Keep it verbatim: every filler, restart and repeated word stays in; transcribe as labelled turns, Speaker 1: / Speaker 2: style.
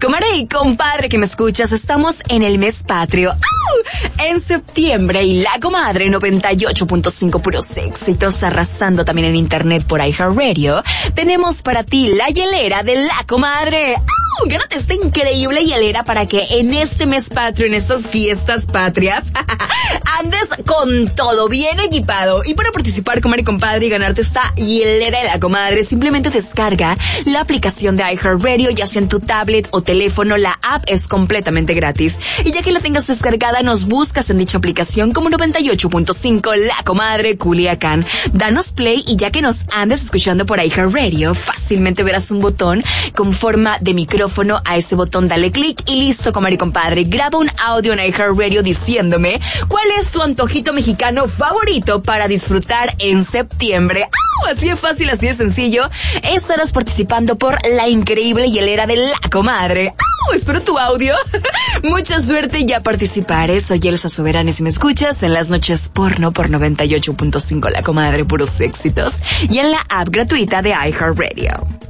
Speaker 1: Comadre y compadre que me escuchas, estamos en el mes patrio. ¡Au! En septiembre y la comadre noventa y ocho punto cinco puros éxitos, arrasando también en internet por iHeartRadio. Tenemos para ti la hielera de la comadre. ¡Au! Gánate esta increíble hielera para que en este mes patrio, en estas fiestas patrias, andes con todo bien equipado. Y para participar, comadre y compadre, y ganarte esta hielera de la comadre, simplemente descarga la aplicación de iHeartRadio, ya sea en tu tablet o teléfono. La app es completamente gratis. Y ya que la tengas descargada, nos buscas en dicha aplicación como noventa y ocho punto cinco La Comadre Culiacán. Danos play y ya que nos andes escuchando por iHeartRadio, fácilmente verás un botón con forma de micrófono. A ese botón dale clic y listo, comadre y compadre. Graba un audio en iHeartRadio diciéndome cuál es tu antojito mexicano favorito para disfrutar en septiembre. ¡Au! Así de fácil, así de sencillo. Estarás participando por la increíble hielera de la comadre. ¡Au! Espero tu audio. Mucha suerte, ya participaré. Soy Elsa Soberana y si me escuchas en las noches porno por noventa y ocho punto cinco La Comadre, puros éxitos. Y en la app gratuita de iHeartRadio.